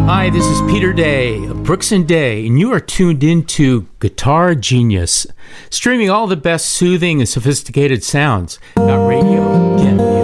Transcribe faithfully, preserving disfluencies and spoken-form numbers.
Hi, this is Peter Day of Brooks and Day, and you are tuned into Guitar Genius, streaming all the best soothing and sophisticated sounds about radio. Get